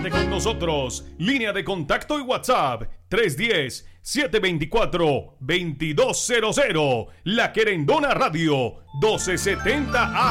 Comunícate con nosotros. Línea de contacto y WhatsApp 310-724-2200. La Querendona Radio 1270 A.